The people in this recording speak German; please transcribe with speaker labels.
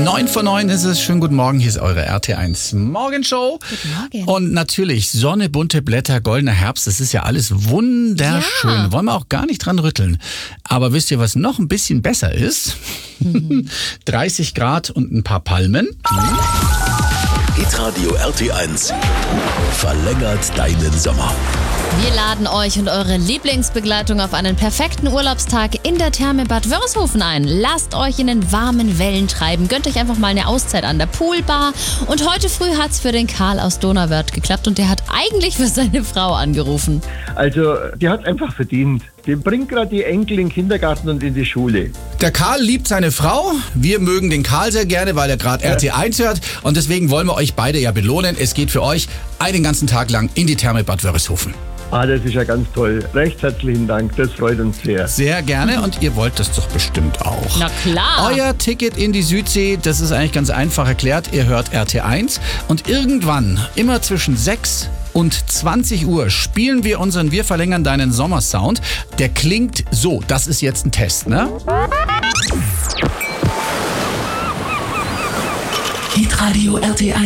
Speaker 1: 9:09 ist es. Schönen guten Morgen. Hier ist eure RT1 Morgenshow.
Speaker 2: Guten Morgen.
Speaker 1: Und natürlich Sonne, bunte Blätter, goldener Herbst. Das ist ja alles wunderschön.
Speaker 2: Ja.
Speaker 1: Wollen wir auch gar nicht dran rütteln. Aber wisst ihr, was noch ein bisschen besser ist? 30 Grad und ein paar Palmen.
Speaker 3: Hitradio RT1 verlängert deinen Sommer.
Speaker 2: Wir laden euch und eure Lieblingsbegleitung auf einen perfekten Urlaubstag in der Therme Bad Wörishofen ein. Lasst euch in den warmen Wellen treiben. Gönnt euch einfach mal eine Auszeit an der Poolbar. Und heute früh hat's für den Karl aus Donauwörth geklappt und der hat eigentlich für seine Frau angerufen.
Speaker 4: Also, die hat einfach verdient. Die bringt gerade die Enkel in den Kindergarten und in die Schule.
Speaker 1: Der Karl liebt seine Frau. Wir mögen den Karl sehr gerne, weil er gerade RT1 hört. Und deswegen wollen wir euch beide ja belohnen. Es geht für euch einen ganzen Tag lang in die Therme Bad Wörishofen.
Speaker 4: Das ist ja ganz toll. Recht herzlichen Dank, das freut uns sehr.
Speaker 1: Sehr gerne und ihr wollt das doch bestimmt auch.
Speaker 2: Na klar.
Speaker 1: Euer Ticket in die Südsee, das ist eigentlich ganz einfach erklärt. Ihr hört RT1 und irgendwann, immer zwischen 6 und 20 Uhr, spielen wir unseren Wir verlängern deinen Sommersound. Der klingt so. Das ist jetzt ein Test, ne?
Speaker 5: Hitradio RT1